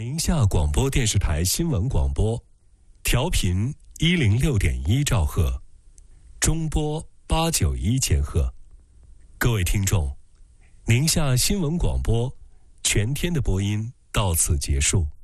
宁夏广播电视台新闻广播，调频106.1兆赫，中波891千赫。各位听众，宁夏新闻广播全天的播音到此结束。